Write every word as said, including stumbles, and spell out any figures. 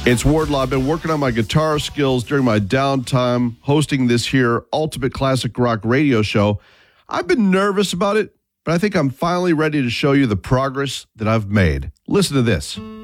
It's Wardlaw. I've been working on my guitar skills during my downtime hosting this here Ultimate Classic Rock radio show. I've been nervous about it, but I think I'm finally ready to show you the progress that I've made. Listen to this.